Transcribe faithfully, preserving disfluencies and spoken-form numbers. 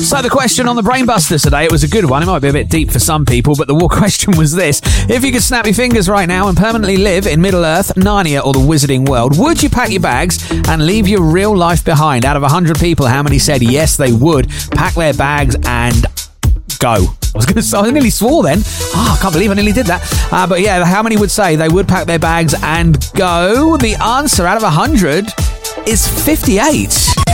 So the question on the Brainbusters today, it was a good one. It might be a bit deep for some people, but the war question was this. If you could snap your fingers right now and permanently live in Middle-earth, Narnia or the Wizarding World, would you pack your bags and leave your real life behind? Out of one hundred people, how many said yes, they would pack their bags and go? I was going to say, I nearly swore then. Oh, I can't believe I nearly did that. Uh, but yeah, how many would say they would pack their bags and go? The answer out of one hundred is fifty-eight.